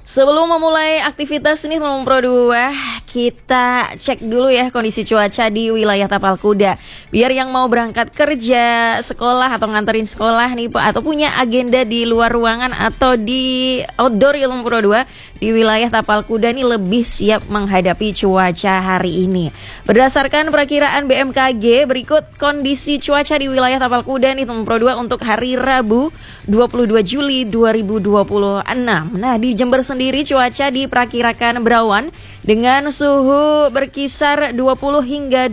Sebelum memulai aktivitas nih teman Pro 2, kita cek dulu ya kondisi cuaca di wilayah Tapal Kuda. Biar yang mau berangkat kerja, sekolah atau nganterin sekolah nih atau punya agenda di luar ruangan atau di outdoor ya teman Pro 2 di wilayah Tapal Kuda nih lebih siap menghadapi cuaca hari ini. Berdasarkan perakiraan BMKG, berikut kondisi cuaca di wilayah Tapal Kuda nih teman Pro 2 untuk hari Rabu 22 Juli 2026. Nah, di Jember sendiri cuaca diperkirakan berawan dengan suhu berkisar 20 hingga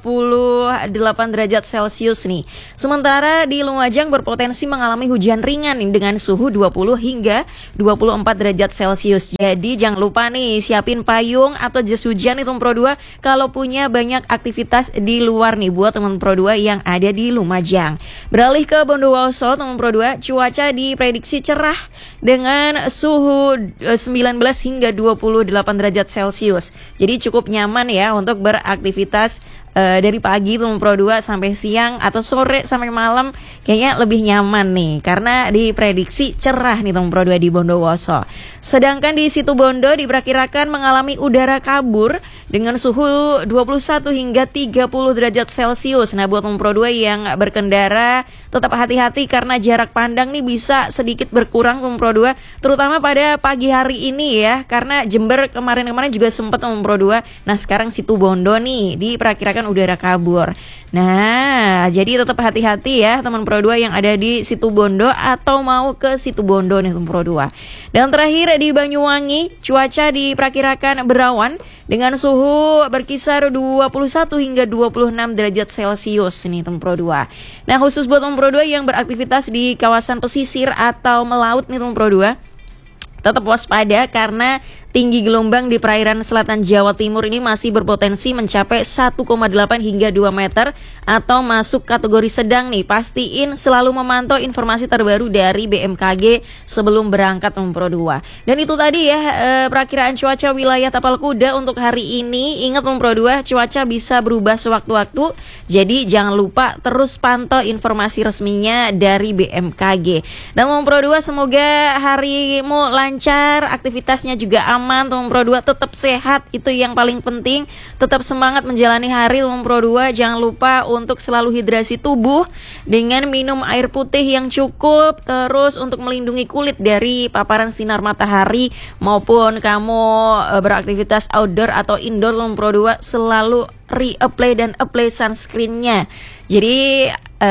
28 derajat Celcius nih. Sementara di Lumajang berpotensi mengalami hujan ringan dengan suhu 20 hingga 24 derajat Celcius. Jadi jangan lupa nih siapin payung atau jas hujan nih teman Pro 2 kalau punya banyak aktivitas di luar nih buat teman Pro 2 yang ada di Lumajang. Beralih ke Bondowoso teman Pro 2, cuaca diprediksi cerah dengan suhu 19 hingga 28 derajat Celcius. Jadi cukup nyaman ya untuk beraktivitas dari pagi teman Pro 2 sampai siang atau sore sampai malam kayaknya lebih nyaman nih karena diprediksi cerah nih teman Pro 2 di Bondowoso. Sedangkan di Situbondo diperkirakan mengalami udara kabur dengan suhu 21 hingga 30 derajat Celcius. Nah, buat teman Pro 2 yang berkendara tetap hati-hati karena jarak pandang nih bisa sedikit berkurang teman Pro 2 terutama pada pagi hari ini ya karena Jember kemarin-kemarin juga sempat teman Pro 2. Nah, sekarang Situbondo nih diperkirakan udara kabur. Nah, jadi tetap hati-hati ya teman Pro 2 yang ada di Situbondo atau mau ke Situbondo nih teman Pro 2. Dan terakhir di Banyuwangi, cuaca diperkirakan berawan dengan suhu berkisar 21 hingga 26 derajat Celcius nih teman Pro 2. Nah, khusus buat teman Pro 2 yang beraktivitas di kawasan pesisir atau melaut nih teman Pro 2, tetap waspada karena tinggi gelombang di perairan selatan Jawa Timur ini masih berpotensi mencapai 1,8 hingga 2 meter atau masuk kategori sedang nih. Pastiin selalu memantau informasi terbaru dari BMKG sebelum berangkat teman Pro 2. Dan itu tadi ya perakiraan cuaca wilayah Tapal Kuda untuk hari ini. Ingat teman Pro 2, cuaca bisa berubah sewaktu-waktu. Jadi jangan lupa terus pantau informasi resminya dari BMKG. Dan teman Pro 2, semoga harimu lancar, aktivitasnya juga aman. Teman Pro 2 tetap sehat, itu yang paling penting. Tetap semangat menjalani hari teman Pro 2. Jangan lupa untuk selalu hidrasi tubuh dengan minum air putih yang cukup, terus untuk melindungi kulit dari paparan sinar matahari maupun kamu beraktivitas outdoor atau indoor teman Pro 2 selalu reapply dan apply sunscreen-nya. Jadi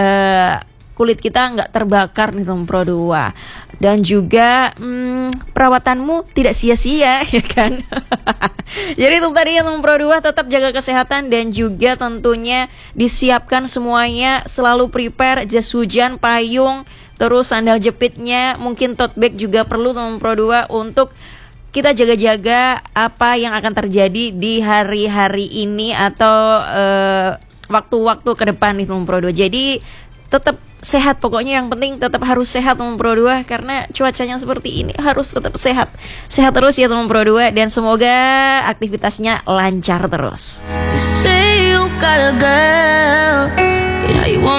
kulit kita nggak terbakar nih teman Pro 2. Dan juga perawatanmu tidak sia-sia ya kan. Jadi itu tadi ya teman Pro 2, tetap jaga kesehatan dan juga tentunya disiapkan semuanya, selalu prepare jas hujan, payung, terus sandal jepitnya, mungkin tote bag juga perlu teman Pro 2 untuk kita jaga-jaga apa yang akan terjadi di hari-hari ini atau waktu-waktu ke depan nih teman Pro 2. Jadi tetap sehat, pokoknya yang penting tetap harus sehat teman Pro 2 karena cuacanya seperti ini harus tetap sehat. Sehat terus ya teman Pro 2 dan semoga aktivitasnya lancar terus.